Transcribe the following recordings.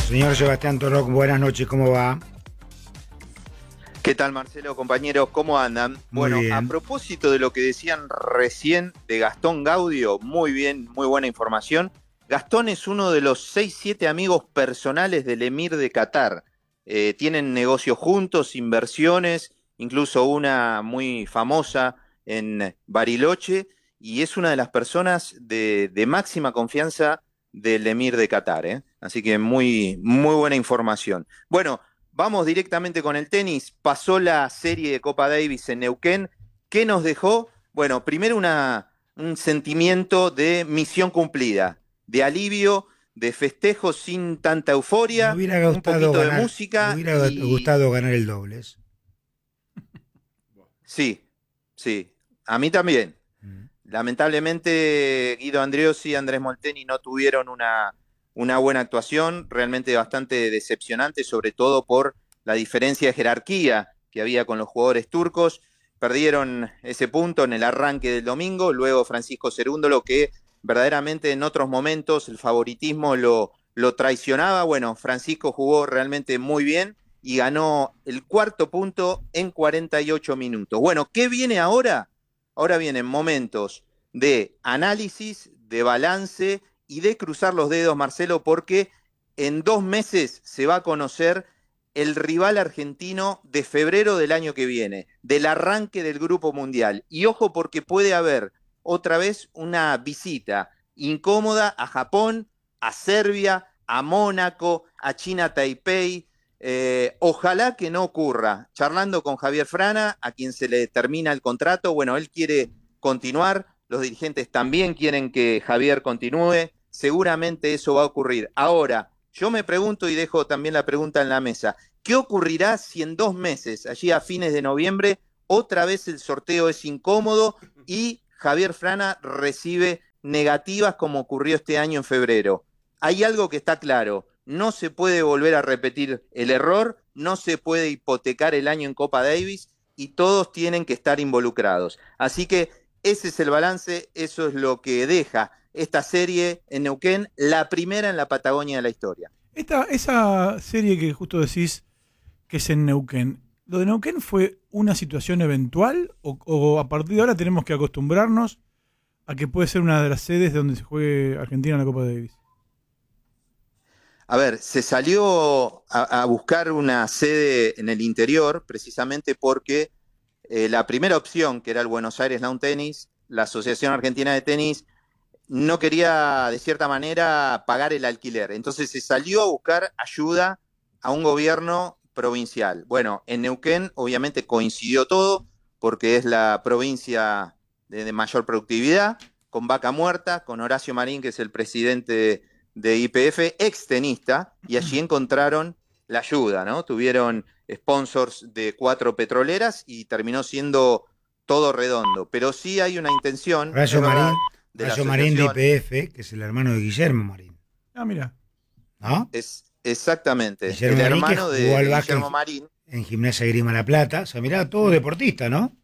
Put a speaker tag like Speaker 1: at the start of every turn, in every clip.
Speaker 1: Señor Sebastián Torroc, buenas noches, ¿cómo va?
Speaker 2: ¿Qué tal, Marcelo, compañeros? ¿Cómo andan?
Speaker 1: Muy
Speaker 2: Bueno, a
Speaker 1: bien.
Speaker 2: propósito de lo que decían recién de Gastón Gaudio, muy bien, muy buena información. Gastón es uno de los 6, 7 amigos personales del emir de Qatar. Tienen negocios juntos, inversiones, incluso una muy famosa en Bariloche, y es una de las personas de máxima confianza del emir de Qatar, ¿eh? Así que muy, muy buena información. Bueno, vamos directamente con el tenis. Pasó la serie de Copa Davis en Neuquén. ¿Qué nos dejó? Bueno, primero un sentimiento de misión cumplida, de alivio, de festejo sin tanta
Speaker 1: Me
Speaker 2: euforia,
Speaker 1: hubiera
Speaker 2: un
Speaker 1: gustado
Speaker 2: poquito de
Speaker 1: ganar, me
Speaker 2: música
Speaker 1: hubiera
Speaker 2: y
Speaker 1: gustado ganar el dobles.
Speaker 2: sí, sí, a mí también.
Speaker 1: Mm.
Speaker 2: Lamentablemente Guido Andreossi y Andrés Molteni no tuvieron una buena actuación, realmente bastante decepcionante, sobre todo por la diferencia de jerarquía que había con los jugadores turcos. Perdieron ese punto en el arranque del domingo, luego Francisco Cerúndolo, que verdaderamente en otros momentos el favoritismo lo traicionaba. Bueno, Francisco jugó realmente muy bien y ganó el cuarto punto en 48 minutos. Bueno, ¿qué viene ahora? Ahora vienen momentos de análisis, de balance y de cruzar los dedos, Marcelo, porque en 2 meses se va a conocer el rival argentino de febrero del año que viene, del arranque del Grupo Mundial. Y ojo porque puede haber otra vez una visita incómoda a Japón, a Serbia, a Mónaco, a China Taipei. Ojalá que no ocurra. Charlando con Javier Frana, a quien se le termina el contrato, bueno, él quiere continuar, los dirigentes también quieren que Javier continúe, seguramente eso va a ocurrir. Ahora, yo me pregunto y dejo también la pregunta en la mesa, ¿qué ocurrirá si en 2 meses, allí a fines de noviembre, otra vez el sorteo es incómodo y Javier Frana recibe negativas como ocurrió este año en febrero? Hay algo que está claro, no se puede volver a repetir el error, no se puede hipotecar el año en Copa Davis y todos tienen que estar involucrados. Así que ese es el balance, eso es lo que deja esta serie en Neuquén, la primera en la Patagonia de la historia.
Speaker 3: Esa serie que justo decís que es en Neuquén, ¿lo de Neuquén fue una situación eventual o a partir de ahora tenemos que acostumbrarnos a que puede ser una de las sedes donde se juegue Argentina en la Copa Davis?
Speaker 2: A ver, se salió a buscar una sede en el interior precisamente porque la primera opción, que era el Buenos Aires Lawn Tennis, la Asociación Argentina de Tenis, no quería, de cierta manera, pagar el alquiler. Entonces se salió a buscar ayuda a un gobierno provincial. Bueno, en Neuquén obviamente coincidió todo, porque es la provincia de mayor productividad, con Vaca Muerta, con Horacio Marín, que es el presidente de YPF, extenista, y allí encontraron la ayuda, ¿no? Tuvieron sponsors de 4 petroleras y terminó siendo todo redondo. Pero sí hay una intención,
Speaker 1: Horacio
Speaker 2: es
Speaker 1: Marín,
Speaker 2: verdad, de la
Speaker 1: Horacio Marín de
Speaker 2: asociación.
Speaker 1: YPF, que es el hermano de Guillermo Marín,
Speaker 3: Ah, mira.
Speaker 1: ¿no?
Speaker 2: Es exactamente el
Speaker 1: Guillermo Marín que
Speaker 2: hermano
Speaker 1: jugó al
Speaker 2: de
Speaker 1: básquet
Speaker 2: Guillermo Marín.
Speaker 1: en Gimnasia Grima La Plata. O sea, mirá, todo deportista, ¿no?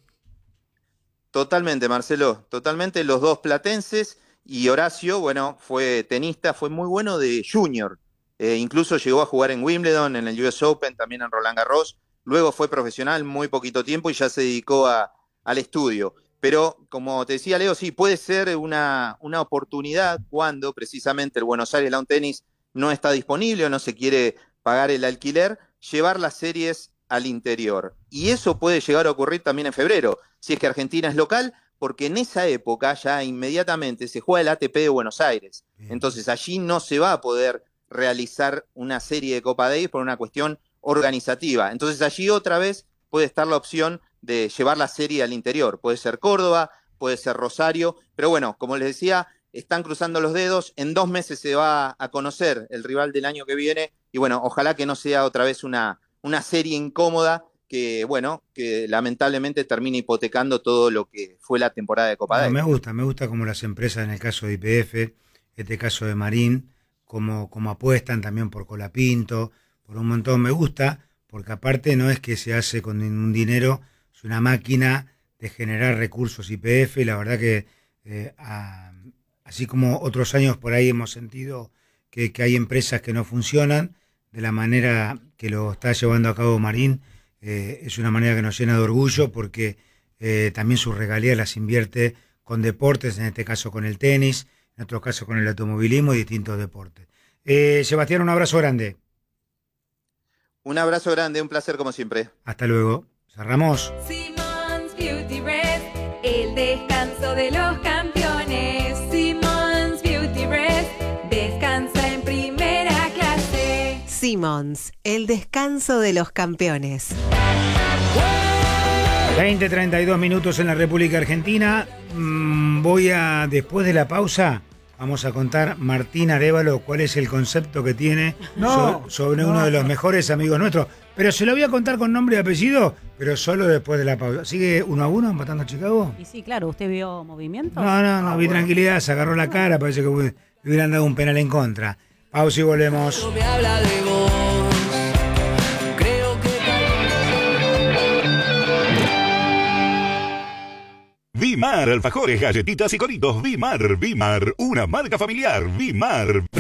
Speaker 2: Totalmente, Marcelo, totalmente los dos platenses y Horacio, bueno, fue tenista, fue muy bueno de junior. Incluso llegó a jugar en Wimbledon, en el US Open, también en Roland Garros. Luego fue profesional muy poquito tiempo y ya se dedicó al estudio. Pero como te decía Leo, sí, puede ser una oportunidad cuando precisamente el Buenos Aires Lawn Tennis no está disponible o no se quiere pagar el alquiler, llevar las series al interior. Y eso puede llegar a ocurrir también en febrero, si es que Argentina es local, porque en esa época ya inmediatamente se juega el ATP de Buenos Aires.
Speaker 1: Bien.
Speaker 2: Entonces allí no se va a poder realizar una serie de Copa Davis por una cuestión organizativa. Entonces allí otra vez puede estar la opción de llevar la serie al interior. Puede ser Córdoba, puede ser Rosario, pero bueno, como les decía, están cruzando los dedos. En 2 meses se va a conocer el rival del año que viene y bueno, ojalá que no sea otra vez una serie incómoda que, bueno, que lamentablemente termina hipotecando todo lo que fue la temporada de Copa
Speaker 1: No,
Speaker 2: Davis.
Speaker 1: me gusta como las empresas, en el caso de YPF, este caso de Marín, como apuestan también por Colapinto, por un montón. Me gusta, porque aparte no es que se hace con un dinero, es una máquina de generar recursos YPF, y la verdad que así como otros años por ahí hemos sentido que hay empresas que no funcionan de la manera que lo está llevando a cabo Marín. Es una manera que nos llena de orgullo porque también sus regalías las invierte con deportes, en este caso con el tenis, en otros casos con el automovilismo y distintos deportes. Sebastián, un abrazo grande.
Speaker 2: Un abrazo grande, un placer como siempre.
Speaker 1: Hasta luego. Cerramos.
Speaker 4: Simmons Beauty Rest, el descanso de los campeones. Simmons Beauty Rest, descansa en primera clase.
Speaker 5: Simmons, el descanso de los campeones.
Speaker 1: 20:32 minutos en la República Argentina. Después de la pausa, vamos a contar, Martín Arévalo, cuál es el concepto que tiene sobre uno de los mejores amigos nuestros. Pero se lo voy a contar con nombre y apellido, pero solo después de la pausa. ¿Sigue 1-1 empatando a Chicago?
Speaker 6: Y sí, claro, ¿usted vio movimientos?
Speaker 1: No, vi tranquilidad, se agarró la cara, parece que le hubieran dado un penal en contra. Pausa y volvemos.
Speaker 7: Me habla de vos. Creo que
Speaker 8: Vimar, alfajores, galletitas y coritos. Vimar, una marca familiar. Vimar.